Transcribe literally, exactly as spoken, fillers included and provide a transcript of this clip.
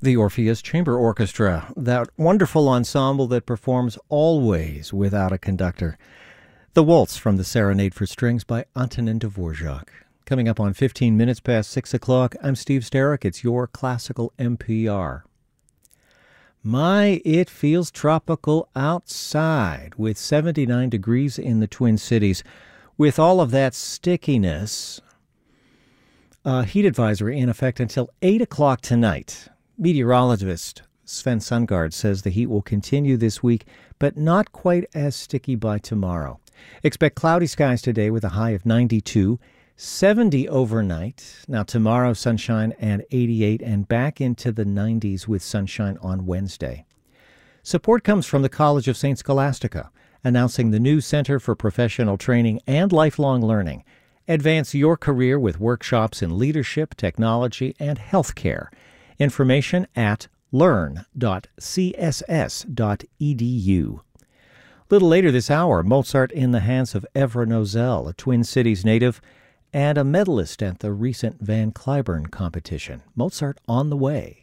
The Orpheus Chamber Orchestra, that wonderful ensemble that performs always without a conductor. The Waltz from the Serenade for Strings by Antonin Dvorak. Coming up on fifteen minutes past six o'clock, I'm Steve Sterrick. It's your Classical N P R. My, it feels tropical outside with seventy-nine degrees in the Twin Cities. With all of that stickiness, a heat advisory in effect until eight o'clock tonight. Meteorologist Sven Sundgaard says the heat will continue this week, but not quite as sticky by tomorrow. Expect cloudy skies today with a high of ninety-two, seventy overnight. Now tomorrow, sunshine and eighty-eight, and back into the nineties with sunshine on Wednesday. Support comes from the College of Saint Scholastica, announcing the new Center for Professional Training and Lifelong Learning. Advance your career with workshops in leadership, technology, and healthcare. Information at learn dot c s s dot e d u. A little later this hour, Mozart in the hands of Evra Nozel, a Twin Cities native and a medalist at the recent Van Cliburn competition. Mozart on the way.